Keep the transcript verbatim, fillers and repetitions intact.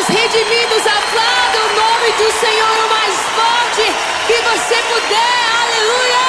redimidos, aplauda o nome do Senhor o mais forte que você puder, aleluia!